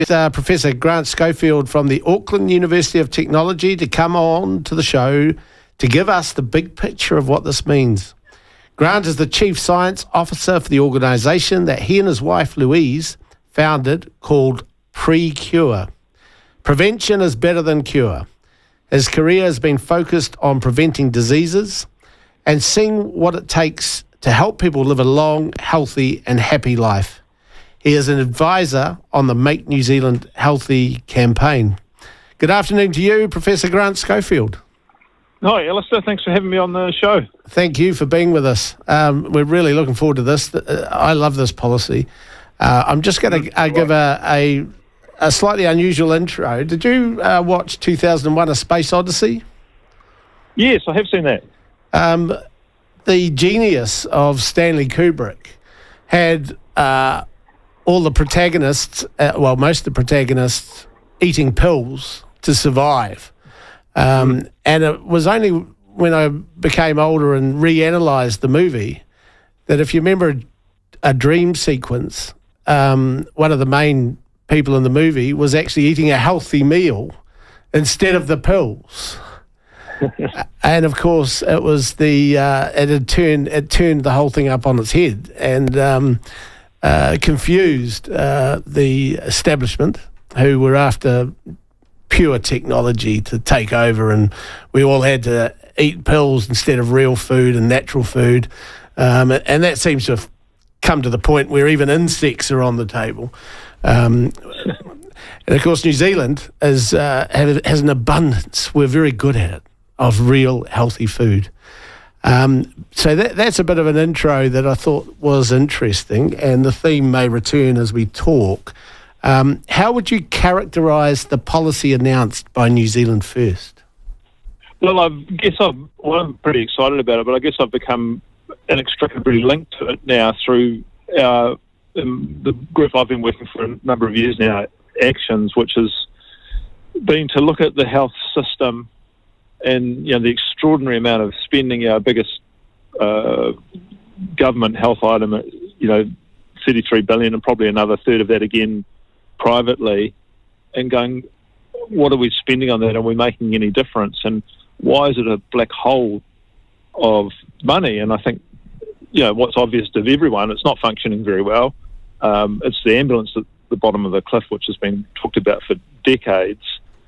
Professor Grant Schofield from the Auckland University of Technology to come on to the show to give us the big picture of what this means. Grant is the Chief Science Officer for the organisation that he and his wife Louise founded called Pre-Cure. Prevention is better than cure. His career has been focused on preventing diseases and seeing what it takes to help people live a long, healthy and happy life. He is an advisor on the Make New Zealand Healthy campaign. Good afternoon to you, Professor Grant Schofield. Hi, Alistair. Thanks for having me on the show. Thank you for being with us. We're really looking forward to this. I love this policy. I'm just going to give a slightly unusual intro. Did you watch 2001: A Space Odyssey? Yes, I have seen that. The genius of Stanley Kubrick had all the protagonists, most of the protagonists, eating pills to survive. And it was only when I became older and reanalyzed the movie that if you remember a dream sequence, one of the main people in the movie was actually eating a healthy meal instead of the pills. And of course, it was it turned the whole thing up on its head and confused the establishment, who were after pure technology to take over, and we all had to eat pills instead of real food and natural food, and that seems to have come to the point where even insects are on the table. And of course, New Zealand has an abundance. We're very good at it, of real healthy food. So that's a bit of an intro that I thought was interesting, and the theme may return as we talk. How would you characterise the policy announced by New Zealand First? Well, I'm pretty excited about it, but I guess I've become inextricably linked to it now through the group I've been working for a number of years now, Actions, which has been to look at the health system and the extraordinary amount of spending. Our biggest government health item, 33 billion, and probably another third of that again privately, and going, what are we spending on that? Are we making any difference? And why is it a black hole of money? And I think, what's obvious to everyone, it's not functioning very well. It's the ambulance at the bottom of the cliff, which has been talked about for decades.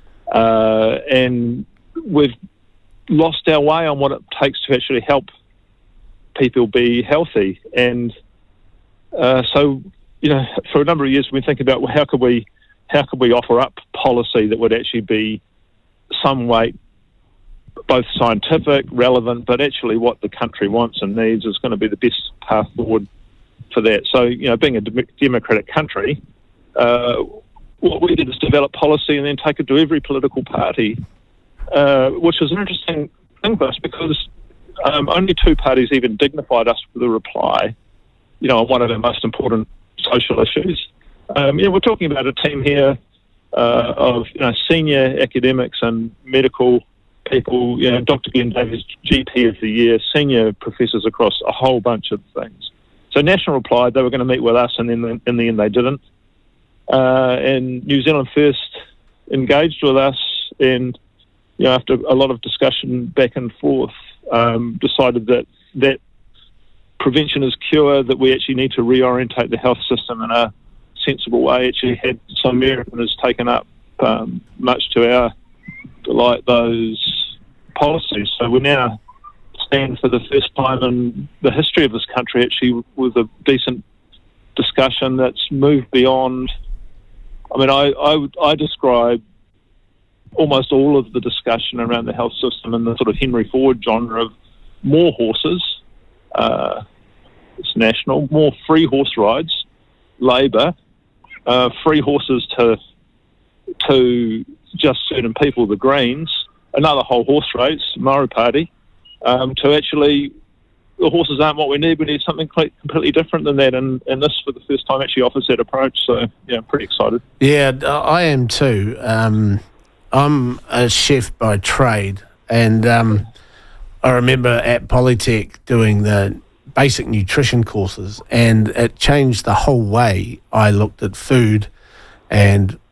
And we've lost our way on what it takes to actually help people be healthy. And so, for a number of years we've been thinking about, how could we offer up policy that would actually be some way both scientific, relevant, but actually what the country wants and needs is going to be the best path forward for that. So, being a democratic country, what we did is develop policy and then take it to every political party, which was an interesting thing for us because only two parties even dignified us with a reply, on one of our most important social issues. We're talking about a team here of senior academics and medical people, Dr. Glenn Davies, GP of the Year, senior professors across a whole bunch of things. So National replied they were going to meet with us, and then in the end they didn't. And New Zealand First engaged with us, and after a lot of discussion back and forth, decided that prevention is cure, that we actually need to reorientate the health system in a sensible way. Actually had some merit and has taken up, much to our delight, those policies. So we now stand for the first time in the history of this country actually with a decent discussion that's moved beyond. I describe almost all of the discussion around the health system in the sort of Henry Ford genre of more horses, it's national, more free horse rides, Labor, free horses to just certain people, the Greens, another whole horse race, Maori Party, to actually, the horses aren't what we need something completely different than that, and this for the first time actually offers that approach, so I'm pretty excited. Yeah, I am too. I'm a chef by trade, and I remember at Polytech doing the basic nutrition courses, and it changed the whole way I looked at food and